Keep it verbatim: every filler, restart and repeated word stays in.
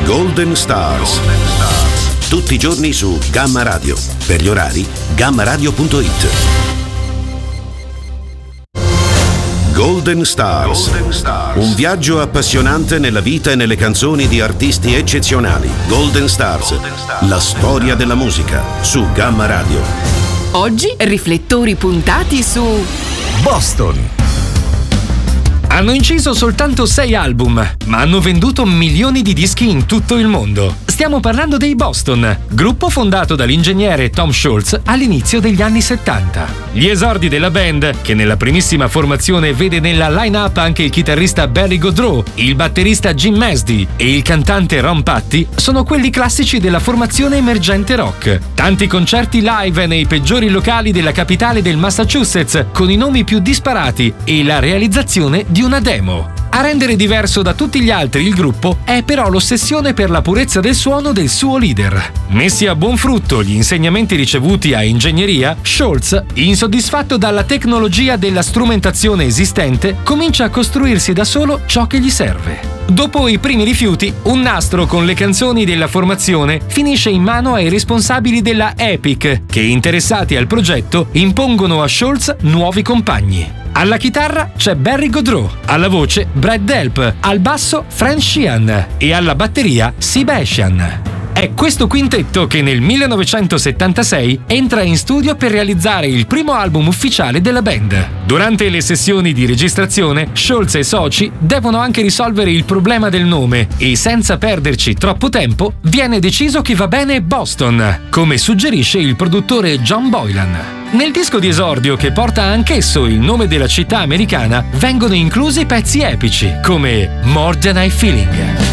Golden Stars. Tutti i giorni su Gamma Radio. Per gli orari, gamma radio punto it. Golden Stars. Golden Stars. Un viaggio appassionante nella vita e nelle canzoni di artisti eccezionali. Golden Stars. Golden Stars. La storia della musica su Gamma Radio. Oggi riflettori puntati su Boston. Hanno inciso soltanto sei album, ma hanno venduto milioni di dischi in tutto il mondo. Stiamo parlando dei Boston, gruppo fondato dall'ingegnere Tom Scholz all'inizio degli anni settanta. Gli esordi della band, che nella primissima formazione vede nella line-up anche il chitarrista Barry Goudreau, il batterista Jim Masdy e il cantante Ron Patti, sono quelli classici della formazione emergente rock. Tanti concerti live nei peggiori locali della capitale del Massachusetts, con i nomi più disparati e la realizzazione di una demo. A rendere diverso da tutti gli altri il gruppo è però l'ossessione per la purezza del suono del suo leader. Messi a buon frutto gli insegnamenti ricevuti a ingegneria, Scholz, insoddisfatto dalla tecnologia della strumentazione esistente, comincia a costruirsi da solo ciò che gli serve. Dopo i primi rifiuti, un nastro con le canzoni della formazione finisce in mano ai responsabili della Epic, che, interessati al progetto, impongono a Scholz nuovi compagni. Alla chitarra c'è Barry Goudreau, alla voce Brad Delp, al basso Frank Sheehan e alla batteria Sebastian. È questo quintetto che nel millenovecentosettantasei entra in studio per realizzare il primo album ufficiale della band. Durante le sessioni di registrazione, Scholz e soci devono anche risolvere il problema del nome e, senza perderci troppo tempo, viene deciso che va bene Boston, come suggerisce il produttore John Boylan. Nel disco di esordio, che porta anch'esso il nome della città americana, vengono inclusi pezzi epici come More Than I Feeling.